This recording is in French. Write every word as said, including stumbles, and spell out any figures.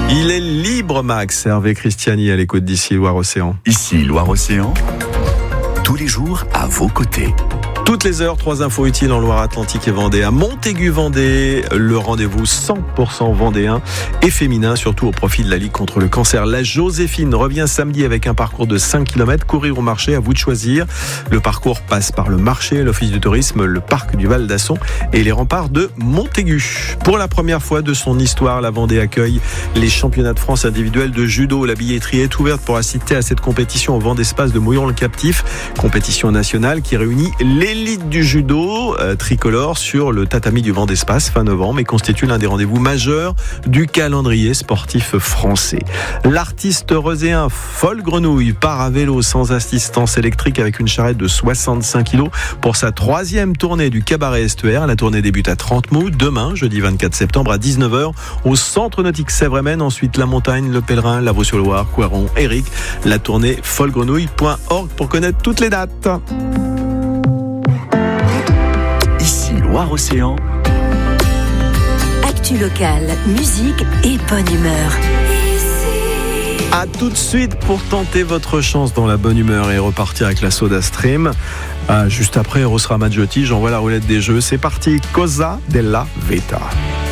Il est libre, Max. Hervé Christiani à l'écoute d'ici Loire-Océan. Ici Loire-Océan, tous les jours à vos côtés. Toutes les heures, trois infos utiles en Loire-Atlantique et Vendée. À Montaigu-Vendée, le rendez-vous cent pour cent vendéen et féminin, surtout au profit de la Ligue contre le cancer. La Joséphine revient samedi avec un parcours de cinq kilomètres. Courir au marché, à vous de choisir. Le parcours passe par le marché, l'office du tourisme, le parc du Val d'Asson et les remparts de Montaigu. Pour la première fois de son histoire, la Vendée accueille les championnats de France individuels de judo. La billetterie est ouverte pour assister à cette compétition au Vendespace de Mouillon-le-Captif. Compétition nationale qui réunit l'élite du judo euh, tricolore sur le tatami du Vendespace fin novembre et constitue l'un des rendez-vous majeurs du calendrier sportif français. L'artiste reuséen Folle Grenouille part à vélo sans assistance électrique avec une charrette de soixante-cinq kilos pour sa troisième tournée du cabaret estuaire. La tournée débute à Trente-Mou demain, jeudi vingt-quatre septembre à dix-neuf heures au centre nautique Sèvres-Maine. Ensuite la montagne, le pèlerin, la Vaux-sur-Loire, Coiron, Éric. La tournée follegrenouille point org pour connaître toutes les dates. Loire-Océan. Actu locale, musique et bonne humeur. A tout de suite pour tenter votre chance dans la bonne humeur et repartir avec la Soda Stream. Ah, juste après Eros Ramazzotti, j'envoie la roulette des jeux. C'est parti, Cosa della Vita.